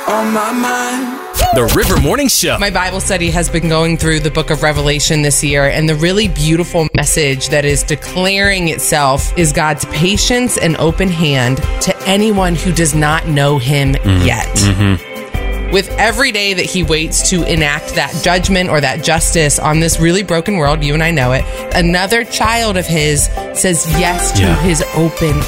on my mind. The River Morning Show. My Bible study has been going through the book of Revelation this year, and the really beautiful message that is declaring itself is God's patience and open hand to anyone who does not know him yet. With every day that he waits to enact that judgment or that justice on this really broken world, you and I know it, another child of his says yes to his open